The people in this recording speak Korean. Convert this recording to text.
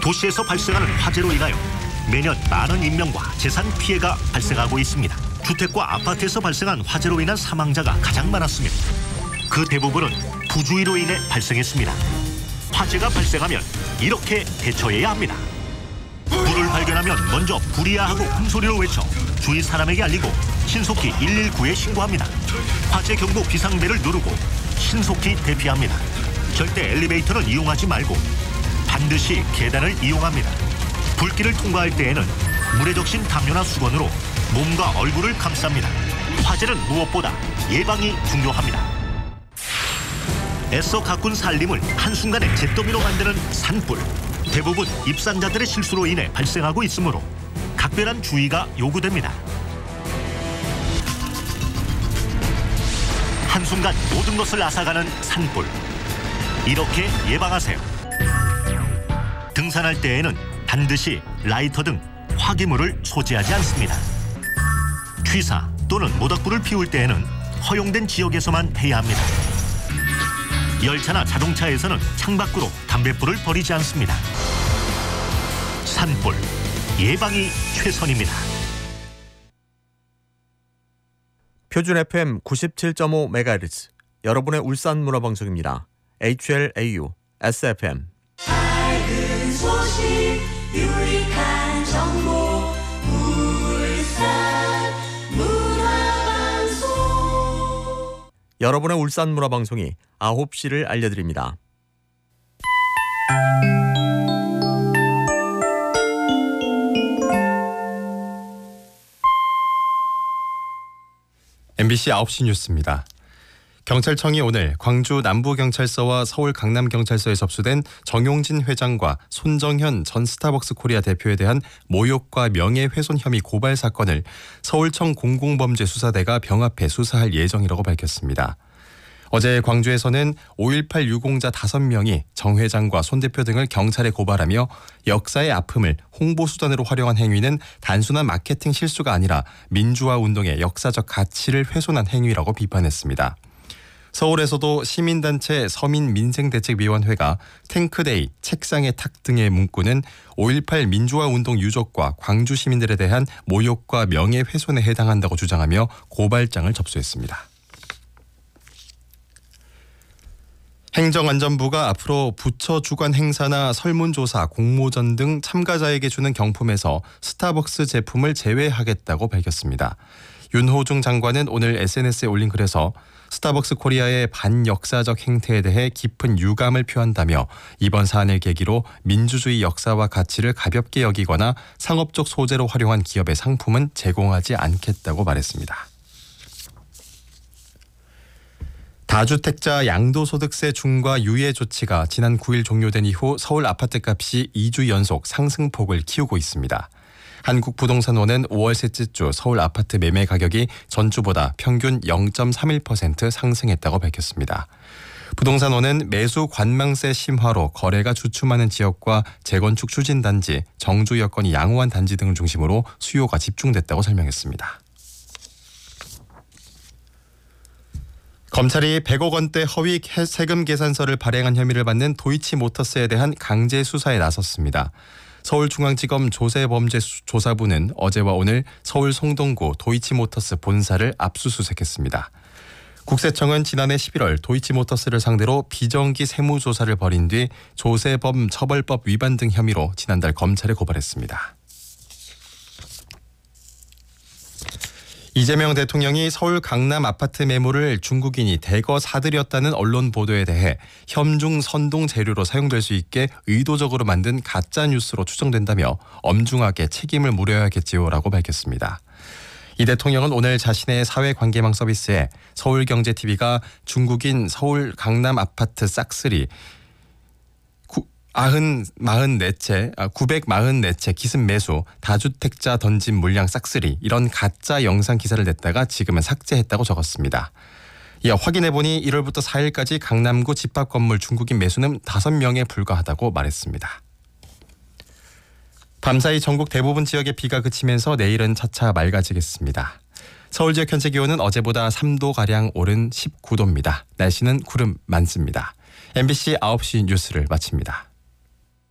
도시에서 발생하는 화재로 인하여 매년 많은 인명과 재산 피해가 발생하고 있습니다. 주택과 아파트에서 발생한 화재로 인한 사망자가 가장 많았으며 그 대부분은 부주의로 인해 발생했습니다. 화재가 발생하면 이렇게 대처해야 합니다. 불을 발견하면 먼저 불이야 하고 큰 소리로 외쳐 주위 사람에게 알리고 신속히 119에 신고합니다. 화재 경보 비상벨을 누르고 신속히 대피합니다. 절대 엘리베이터는 이용하지 말고 반드시 계단을 이용합니다. 불길을 통과할 때에는 물에 적신 담요나 수건으로 몸과 얼굴을 감쌉니다. 화재는 무엇보다 예방이 중요합니다. 애써 가꾼 살림을 한순간에 잿더미로 만드는 산불. 대부분 입산자들의 실수로 인해 발생하고 있으므로 각별한 주의가 요구됩니다. 한순간 모든 것을 앗아가는 산불. 이렇게 예방하세요. 등산할 때에는 반드시 라이터 등 화기물을 소지하지 않습니다. 취사 또는 모닥불을 피울 때에는 허용된 지역에서만 해야 합니다. 열차나 자동차에서는 창밖으로 담뱃불을 버리지 않습니다. 산불, 예방이 최선입니다. 표준 FM 97.5MHz 여러분의 울산 문화방송입니다. HLAU SFM 밝은 소식 유익한 정보 울산 문화방송. 여러분의 울산 문화방송이 9시를 알려드립니다. MBC 9시 뉴스입니다. 경찰청이 오늘 광주 남부경찰서와 서울 강남경찰서에 접수된 정용진 회장과 손정현 전 스타벅스 코리아 대표에 대한 모욕과 명예훼손 혐의 고발 사건을 서울청 공공범죄수사대가 병합해 수사할 예정이라고 밝혔습니다. 어제 광주에서는 5.18 유공자 5명이 정 회장과 손 대표 등을 경찰에 고발하며 역사의 아픔을 홍보수단으로 활용한 행위는 단순한 마케팅 실수가 아니라 민주화 운동의 역사적 가치를 훼손한 행위라고 비판했습니다. 서울에서도 시민단체 서민민생대책위원회가 탱크데이, 책상의 탁 등의 문구는 5.18 민주화 운동 유족과 광주 시민들에 대한 모욕과 명예훼손에 해당한다고 주장하며 고발장을 접수했습니다. 행정안전부가 앞으로 부처 주관 행사나 설문조사, 공모전 등 참가자에게 주는 경품에서 스타벅스 제품을 제외하겠다고 밝혔습니다. 윤호중 장관은 오늘 SNS에 올린 글에서 스타벅스 코리아의 반역사적 행태에 대해 깊은 유감을 표한다며 이번 사안을 계기로 민주주의 역사와 가치를 가볍게 여기거나 상업적 소재로 활용한 기업의 상품은 제공하지 않겠다고 말했습니다. 다주택자 양도소득세 중과 유예 조치가 지난 9일 종료된 이후 서울 아파트값이 2주 연속 상승폭을 키우고 있습니다. 한국부동산원은 5월 셋째 주 서울 아파트 매매 가격이 전주보다 평균 0.31% 상승했다고 밝혔습니다. 부동산원은 매수 관망세 심화로 거래가 주춤하는 지역과 재건축 추진 단지, 정주 여건이 양호한 단지 등을 중심으로 수요가 집중됐다고 설명했습니다. 검찰이 100억 원대 허위 세금 계산서를 발행한 혐의를 받는 도이치모터스에 대한 강제 수사에 나섰습니다. 서울중앙지검 조세범죄조사부는 어제와 오늘 서울 송동구 도이치모터스 본사를 압수수색했습니다. 국세청은 지난해 11월 도이치모터스를 상대로 비정기 세무조사를 벌인 뒤 조세범 처벌법 위반 등 혐의로 지난달 검찰에 고발했습니다. 이재명 대통령이 서울 강남 아파트 매물을 중국인이 대거 사들였다는 언론 보도에 대해 혐중 선동 재료로 사용될 수 있게 의도적으로 만든 가짜뉴스로 추정된다며 엄중하게 책임을 물어야겠지요라고 밝혔습니다. 이 대통령은 오늘 자신의 사회관계망 서비스에 서울경제TV가 중국인 서울 강남 아파트 싹쓸이 944채 기습 매수, 다주택자 던진 물량 싹쓸이 이런 가짜 영상 기사를 냈다가 지금은 삭제했다고 적었습니다. 이어 확인해보니 1월부터 4일까지 강남구 집합 건물 중국인 매수는 5명에 불과하다고 말했습니다. 밤사이 전국 대부분 지역에 비가 그치면서 내일은 차차 맑아지겠습니다. 서울 지역 현재 기온은 어제보다 3도가량 오른 19도입니다. 날씨는 구름 많습니다. MBC 9시 뉴스를 마칩니다.